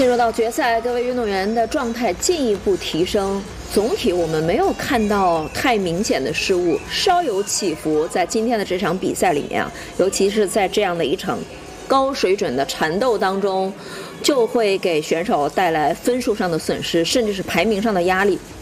进入到决赛，各位运动员的状态进一步提升。总体我们没有看到太明显的失误，稍有起伏。在今天的这场比赛里面啊，尤其是在这样的一场高水准的缠斗当中，就会给选手带来分数上的损失，甚至是排名上的压力。